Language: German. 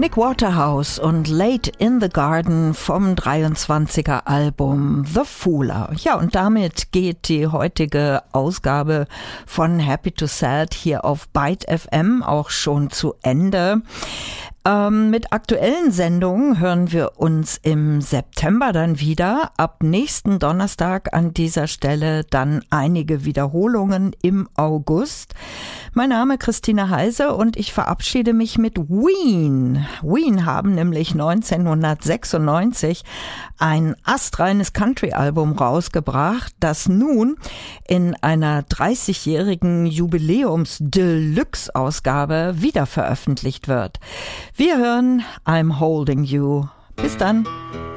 Nick Waterhouse und Late in the Garden vom 23er Album The Fooler. Ja, und damit geht die heutige Ausgabe von Happy to Sad hier auf Byte FM auch schon zu Ende. Mit aktuellen Sendungen hören wir uns im September dann wieder. Ab nächsten Donnerstag an dieser Stelle dann einige Wiederholungen im August. Mein Name ist Christine Heise und ich verabschiede mich mit Ween. Ween haben nämlich 1996 ein astreines Country-Album rausgebracht, das nun in einer 30-jährigen Jubiläums-Deluxe-Ausgabe wieder veröffentlicht wird. Wir hören I'm Holding You. Bis dann.